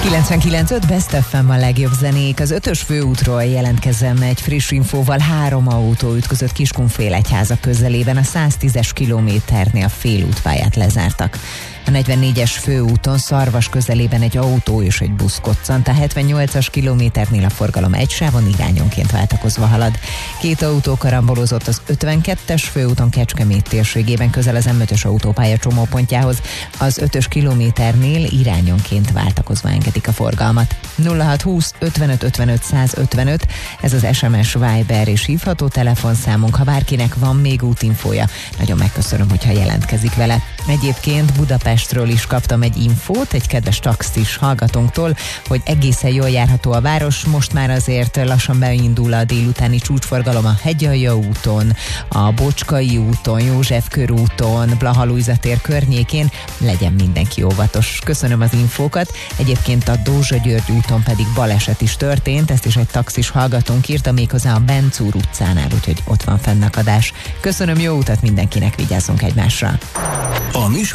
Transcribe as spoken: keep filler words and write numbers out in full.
kilencvenkilenc öt Best ef em a legjobb zenék. Az ötös főútról jelentkezem egy friss infóval. Három autó ütközött Kiskunfélegyháza közelében, a száztízes kilométernél félútpályát lezártak. A negyvennégyes főúton Szarvas közelében egy autó és egy busz koccant, a hetvennyolcas kilométernél a forgalom egy sávon irányonként váltakozva halad. Két autó karambolozott az ötvenkettes főúton Kecskemét térségében közel az em ötös autópálya csomópontjához, az ötös kilométernél irányonként váltakozva engedik a forgalmat. nulla hat húsz ötvenöt ötvenöt százötvenöt, ez az es em es, Viber és hívható telefonszámunk, ha bárkinek van még útinfója. Nagyon megköszönöm, hogyha jelentkezik vele. Egyébként Budapestről is kaptam egy infót, egy kedves taxis hallgatónktól, hogy egészen jól járható a város, most már azért lassan beindul a délutáni csúcsforgalom a Hegyalja úton, a Bocskai úton, József körúton, Blaha Lujza tér környékén, legyen mindenki óvatos. Köszönöm az infókat. Egyébként a Dózsa György úton pedig baleset is történt, ezt is egy taxis hallgatónk írta, méghozzá a Bencúr utcánál, úgyhogy ott van fennakadás. Köszönöm, jó utat mindenkinek, vigyázzunk egymásra! A műsor